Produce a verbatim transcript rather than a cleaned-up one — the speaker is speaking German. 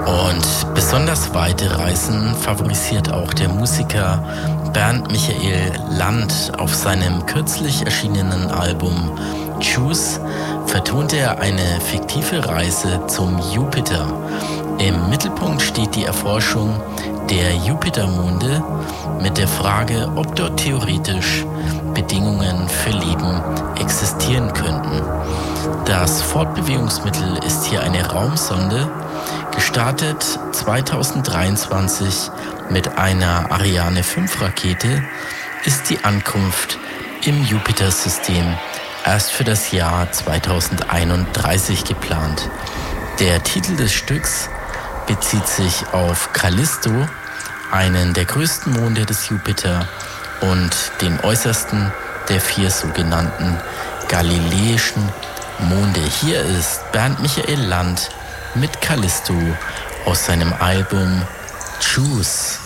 Und besonders weite Reisen favorisiert auch der Musiker Bernd Michael Land. Auf seinem kürzlich erschienenen Album Choose vertonte er eine fiktive Reise zum Jupiter. Im Mittelpunkt steht die Erforschung der Jupitermonde mit der Frage, ob dort theoretisch Bedingungen für Leben existieren könnten. Das Fortbewegungsmittel ist hier eine Raumsonde. Gestartet zweitausenddreiundzwanzig mit einer Ariane fünf Rakete ist die Ankunft im Jupiter-System erst für das Jahr zweitausendeinunddreißig geplant. Der Titel des Stücks bezieht sich auf Callisto, einen der größten Monde des Jupiter und den äußersten der vier sogenannten galileischen Monde. Hier ist Bernd Michael Land mit Callisto aus seinem Album Choose.